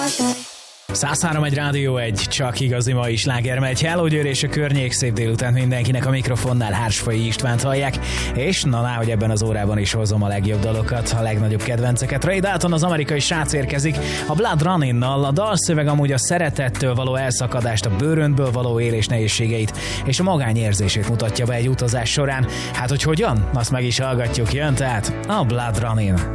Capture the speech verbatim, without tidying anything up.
száz három egy Rádió egy, csak igazi mai sláger megy. Hello Győr és a környék, szép délután mindenkinek, a mikrofonnál Hársfai Istvánt hallják, és na, na, hogy ebben az órában is hozom a legjobb dalokat, a legnagyobb kedvenceket. Ray Dalton, az amerikai srác érkezik a Blood Running-nal. A dalszöveg amúgy a szeretettől való elszakadást, a bőröntből való élés nehézségeit és a magányérzését mutatja be egy utazás során. Hát, hogy hogyan? Azt meg is hallgatjuk, jön tehát a Blood Running.